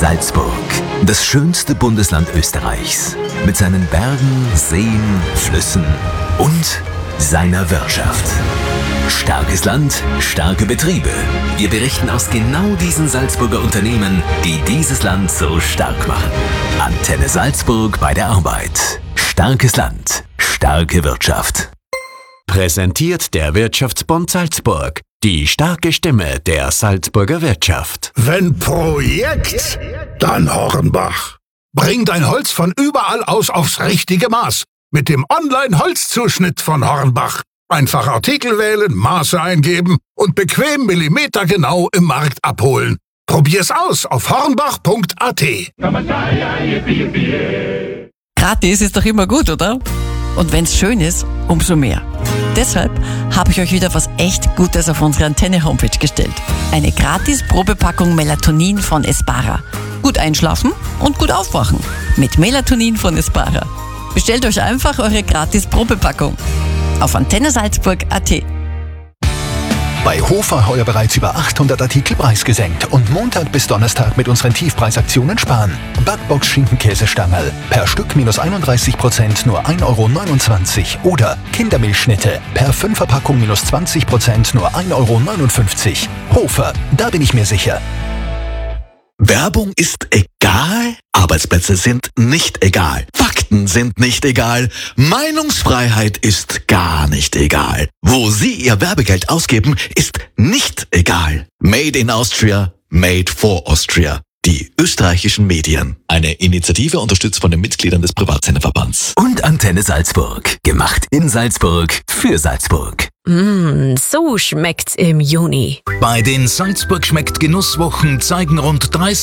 Salzburg, das schönste Bundesland Österreichs. Mit seinen Bergen, Seen, Flüssen und seiner Wirtschaft. Starkes Land, starke Betriebe. Wir berichten aus genau diesen Salzburger Unternehmen, die dieses Land so stark machen. Antenne Salzburg bei der Arbeit. Starkes Land, starke Wirtschaft. Präsentiert der Wirtschaftsbund Salzburg. Die starke Stimme der Salzburger Wirtschaft. Wenn Projekt, dann Hornbach. Bring dein Holz von überall aus aufs richtige Maß. Mit dem Online-Holzzuschnitt von Hornbach. Einfach Artikel wählen, Maße eingeben und bequem millimetergenau im Markt abholen. Probier's aus auf hornbach.at. Gratis ist doch immer gut, oder? Und wenn's schön ist, umso mehr. Deshalb habe ich euch wieder was echt Gutes auf unsere Antenne-Homepage gestellt. Eine Gratis-Probepackung Melatonin von Espara. Gut einschlafen und gut aufwachen. Mit Melatonin von Espara. Bestellt euch einfach eure Gratis-Probepackung. Auf antennesalzburg.at. Bei Hofer heuer bereits über 800 Artikel preisgesenkt und Montag bis Donnerstag mit unseren Tiefpreisaktionen sparen. Backbox Schinkenkäsestangerl per Stück -31%, nur 1,29 € oder Kindermilchschnitte per 5er-Packung -20%, nur 1,59 €. Hofer, da bin ich mir sicher. Werbung ist egal, Arbeitsplätze sind nicht egal, Fakten sind nicht egal, Meinungsfreiheit ist gar nicht egal. Wo Sie Ihr Werbegeld ausgeben, ist nicht egal. Made in Austria, made for Austria. Die österreichischen Medien. Eine Initiative unterstützt von den Mitgliedern des Privatsenderverbands. Und Antenne Salzburg. Gemacht in Salzburg für Salzburg. So schmeckt's im Juni. Bei den Salzburg schmeckt Genusswochen zeigen rund 30